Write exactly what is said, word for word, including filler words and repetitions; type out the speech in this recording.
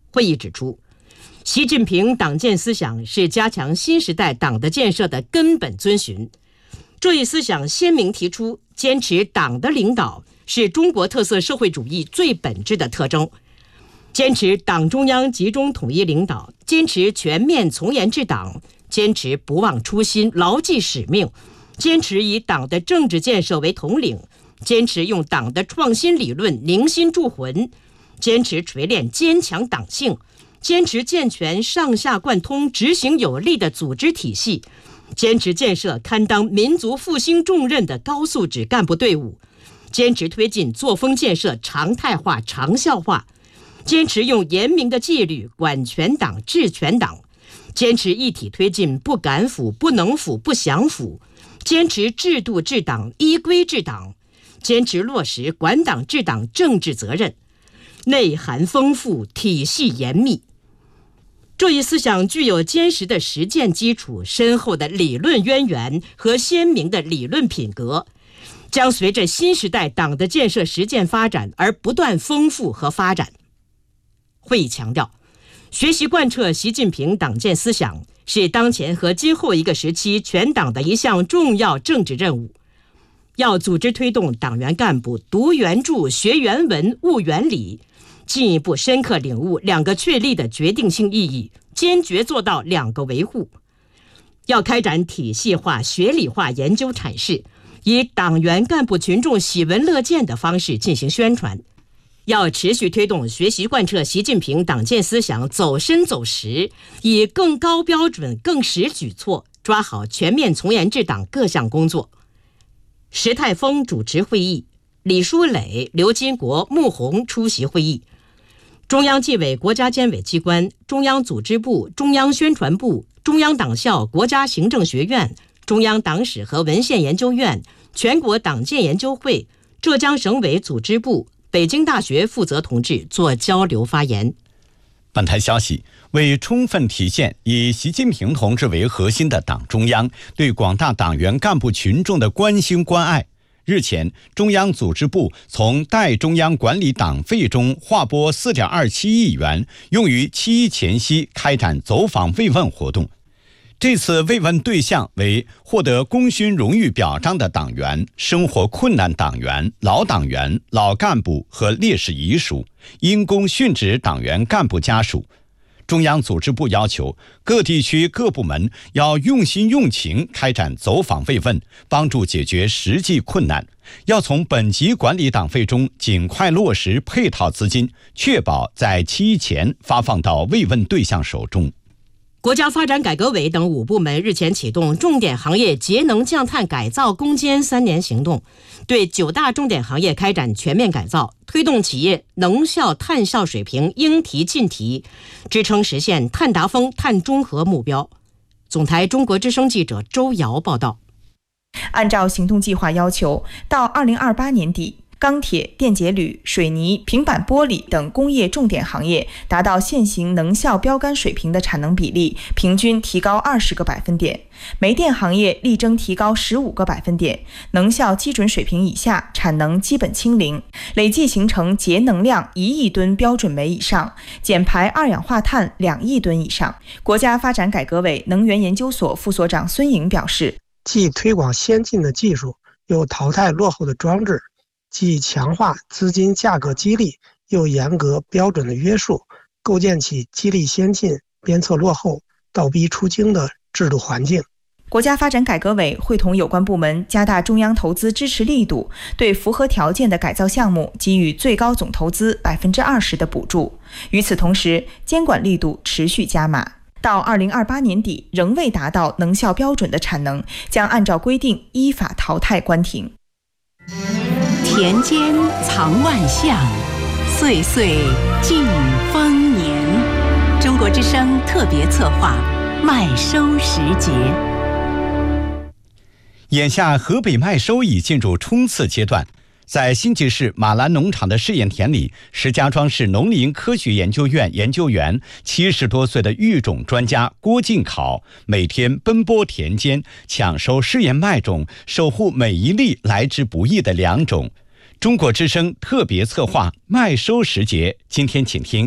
会议指出，习近平党建思想是加强新时代党的建设的根本遵循。这一思想鲜明提出，坚持党的领导是中国特色社会主义最本质的特征，坚持党中央集中统一领导，坚持全面从严治党，坚持不忘初心，牢记使命，坚持以党的政治建设为统领，坚持用党的创新理论凝心铸魂，坚持锤炼坚强党性，坚持健全上下贯通、执行有力的组织体系，坚持建设堪当民族复兴重任的高素质干部队伍，坚持推进作风建设常态化、长效化，坚持用严明的纪律管全党、治全党，坚持一体推进不敢腐、不能腐、不想腐，坚持制度治党、依规治党，坚持落实管党治党政治责任，内涵丰富，体系严密。这一思想具有坚实的实践基础、深厚的理论渊源和鲜明的理论品格，将随着新时代党的建设实践发展而不断丰富和发展。会议强调，学习贯彻习近平党建思想是当前和今后一个时期全党的一项重要政治任务，要组织推动党员干部读原著、学原文、悟原理，进一步深刻领悟两个确立的决定性意义，坚决做到两个维护。要开展体系化、学理化研究阐释，以党员干部群众喜闻乐见的方式进行宣传。要持续推动学习贯彻习近平党建思想走深走实，以更高标准、更实举措抓好全面从严治党各项工作。石泰峰主持会议，李书磊、刘金国、穆虹出席会议。中央纪委国家监委机关、中央组织部、中央宣传部、中央党校国家行政学院、中央党史和文献研究院、全国党建研究会、浙江省委组织部、北京大学负责同志做交流发言。 本台消息，为充分体现以习近平同志为核心的党中央对广大党员干部群众的关心关爱，日前，中央组织部从代中央管理党费中划拨 四点二七亿元，用于七一前夕开展走访慰问活动。这次慰问对象为获得功勋荣誉表彰的党员、生活困难党员、老党员、老干部和烈士遗属、因公殉职党员干部家属。中央组织部要求各地区各部门要用心用情开展走访慰问，帮助解决实际困难，要从本级管理党费中尽快落实配套资金，确保在七一前发放到慰问对象手中。 国家发展改革委等五部门日前启动重点行业节能降碳改造攻坚三年行动，对九大重点行业开展全面改造，推动企业能效碳效水平应提尽提，支撑实现碳达峰、碳中和目标。总台中国之声记者周瑶报道。 按照行动计划要求，到二零二八年底，钢铁、电解铝、水泥、平板玻璃等工业重点行业达到现行能效标杆水平的产能比例平均提高二十个百分点，煤电行业力争提高十五个百分点，能效基准水平以下产能基本清零，累计形成节能量一亿吨标准煤以上，减排二氧化碳两亿吨以上。国家发展改革委能源研究所副所长孙颖表示， 既推广先进的技术，又淘汰落后的装置，既强化资金价格激励，又严格标准的约束，构建起激励先进、鞭策落后、倒逼出京的制度环境。 国家发展改革委会同有关部门加大中央投资支持力度，对符合条件的改造项目给予最高总投资 百分之二十 的补助。与此同时，监管力度持续加码。到二零二八年底仍未达到能效标准的产能，将按照规定依法淘汰关停。 田间藏万象，岁岁尽丰年。中国之声特别策划麦收时节。 眼下河北麦收已进入冲刺阶段，在新集市马兰农场的试验田里，石家庄市农林科学研究院研究员七十多岁的育种专家郭进考每天奔波田间，抢收试验麦种，守护每一粒来之不易的良种。中国之声特别策划麦收时节，今天请听